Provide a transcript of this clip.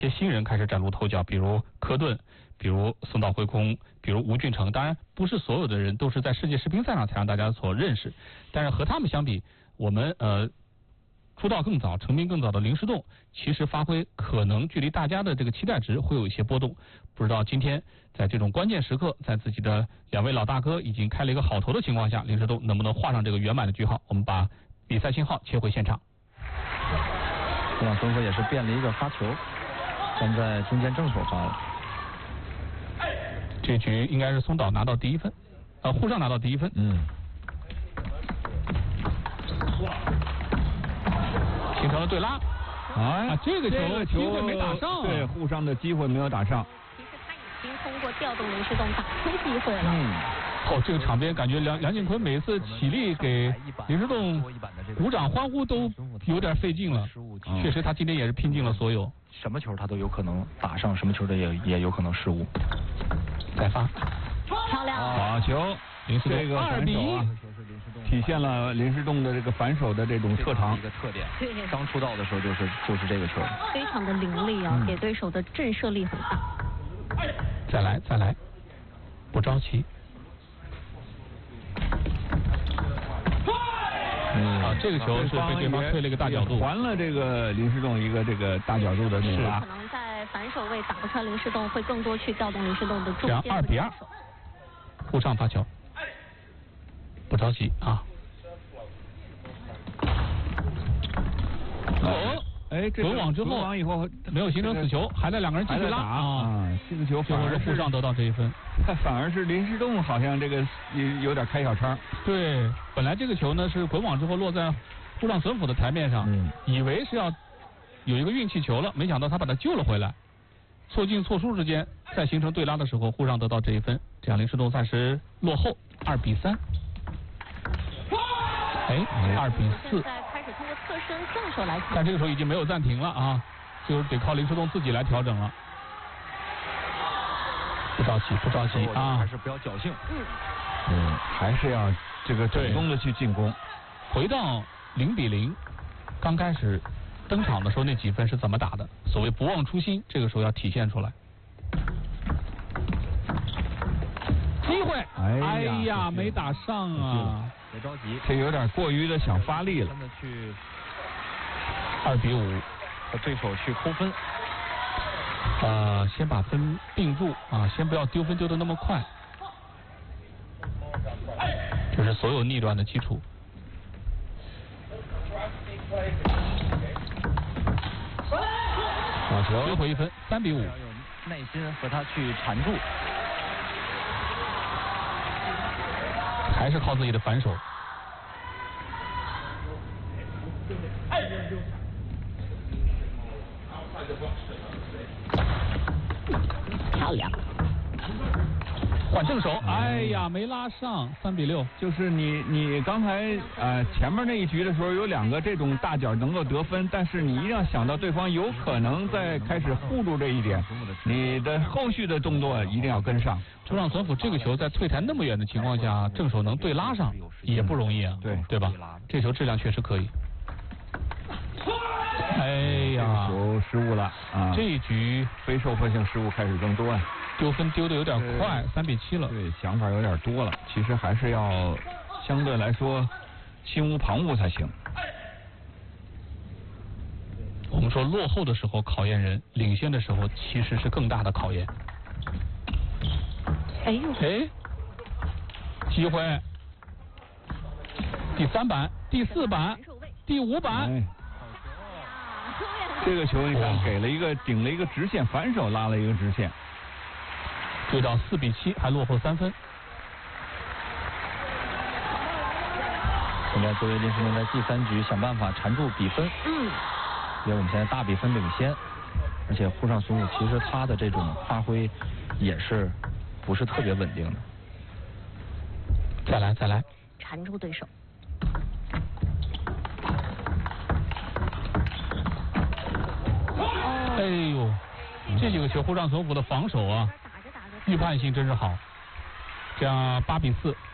些新人开始崭露头角，比如科顿，比如松岛辉空，比如吴俊成。当然，不是所有的人都是在世界世乒赛上才让大家所认识，但是和他们相比，我们出道更早、成名更早的林诗栋，其实发挥可能距离大家的这个期待值会有一些波动。不知道今天在这种关键时刻，在自己的两位老大哥已经开了一个好头的情况下，林诗栋能不能画上这个圆满的句号？我们把比赛信号切回现场。 这样孙福也是变了一个发球，站在中间正手发了。 这局应该是松岛拿到第一分，沪上拿到第一分。形成了对拉。这个球机会没打上。 对，沪上的机会没有打上。 其实他已经通过调动林诗栋打出机会了。 这个场边感觉梁靖昆每次起立给林诗栋鼓掌欢呼都有点费劲了。确实，他今天也是拼尽了所有。 什么球他都有可能打上，什么球的也有可能失误。 再发， 漂亮！ 好球，这个 2比1， 体现了林诗栋的这个反手的这种特长。 一个特点，刚出道的时候就是这个球， 非常的凌厉啊，给对手的震慑力很大。 再来，不着急。这个球是被对方推了一个大角度， 还了这个林诗栋一个这个大角度的努拉。 可能在反手位打不穿林诗栋，会更多去调动林诗栋的中间。 这样2比2，沪上发球，不着急啊。滚网之后以后没有形成死球，还在两个人继续拉这个球最后是沪上得到这一分。 反而是林诗栋好像这个有点开小差。 对，本来这个球呢是滚网之后落在沪上隼辅的台面上，以为是要有一个运气球了，没想到他把他救了回来。错进错出之间，再形成对拉的时候，沪上得到这一分，这样林诗栋暂时落后2比3。2比4。 开始通过侧身正手来， 但这个时候已经没有暂停了啊，就是得靠林诗栋自己来调整了。不着急啊， 还是不要侥幸。 还是要这个主动的去进攻。 回到0比0，刚开始登场的时候那几分是怎么打的？所谓不忘初心，这个时候要体现出来。机会，哎呀，没打上啊！ 别着急， 这有点过于的想发力了。 真的去 2比5， 和对手去抠分。 先把分并住啊，先不要丢分丢得那么快，这是所有逆转的基础。 好球， 追回一分，3比5。 要有耐心和他去缠住。 还是靠自己的反手。 漂亮！ 换正手，哎呀，没拉上，3比6。 就是你刚才前面那一局的时候有2个这种大角能够得分，但是你一定要想到对方有可能在开始护住这一点，你的后续的动作一定要跟上。 出让隼辅这个球在退台那么远的情况下，正手能对拉上也不容易啊，对吧？这球质量确实可以。哎呀， 球失误了啊！ 这一局非受迫性失误开始增多啊， 丢分丢的有点快，3比7了。 对，想法有点多了，其实还是要相对来说心无旁骛才行。 我们说落后的时候考验人，领先的时候其实是更大的考验。机会，第3板、第4板、第5板。 这个球你看给了一个顶了一个直线，反手拉了一个直线， 追到4比7，还落后3分。 现在作为林诗栋在第3局想办法缠住比分，因为我们现在大比分领先，而且沪上隼辅其实他的这种发挥也是不是特别稳定的。 再来， 缠住对手。 哎呦，这几个球沪上隼辅的防守啊，预判性真是好。这样8比4。